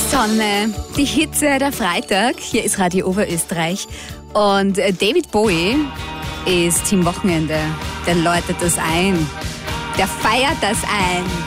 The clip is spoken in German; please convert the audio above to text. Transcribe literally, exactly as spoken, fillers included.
Sonne, die Hitze, der Freitag. Hier ist Radio Oberösterreich. Und David Bowie ist Team Wochenende. Der läutet das ein. Der feiert das ein.